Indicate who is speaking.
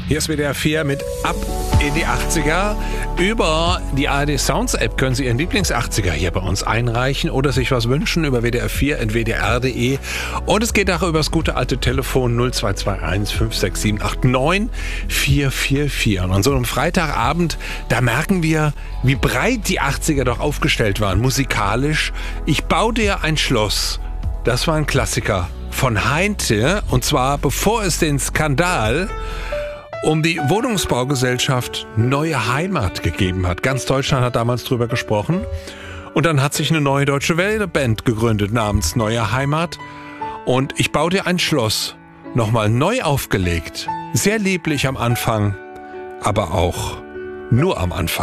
Speaker 1: Hier ist WDR 4 mit Ab in die 80er. Über die ARD Sounds App können Sie Ihren Lieblings-80er hier bei uns einreichen oder sich was wünschen über wdr4.wdr.de. Und es geht auch über das gute alte Telefon 0221 56789 444. Und an so einem Freitagabend, da merken wir, wie breit die 80er doch aufgestellt waren, musikalisch. Ich baue dir ein Schloss. Das war ein Klassiker von Heinte, und zwar bevor es den Skandal um die Wohnungsbaugesellschaft Neue Heimat gegeben hat. Ganz Deutschland hat damals drüber gesprochen. Und dann hat sich eine neue deutsche Welle-Band gegründet namens Neue Heimat. Und ich baue dir ein Schloss. Nochmal neu aufgelegt. Sehr lieblich am Anfang, aber auch nur am Anfang.